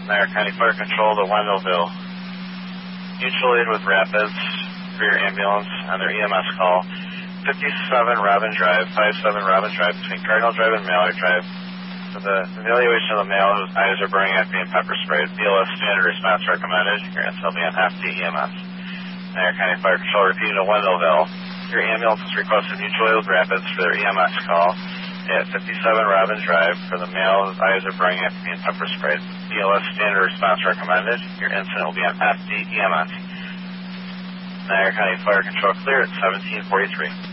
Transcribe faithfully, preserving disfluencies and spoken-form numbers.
Niagara County Fire Control to Wendellville. Mutual aid with Rapids for your ambulance on their E M S call. fifty-seven Robin Drive, fifty-seven Robin Drive between Cardinal Drive and Mallard Drive. For the evaluation of the male whose eyes are burning after being pepper sprayed, B L S standard response recommended. Your incident will be on F D E M S. Niagara County Fire Control repeating to Wendellville. Your ambulance has requested mutual aid with Rapids for their E M S call at fifty-seven Robin Drive for the male whose eyes are burning after being pepper sprayed. B L S standard response recommended. Your incident will be on F D E M S. Niagara County Fire Control clear at seventeen forty-three.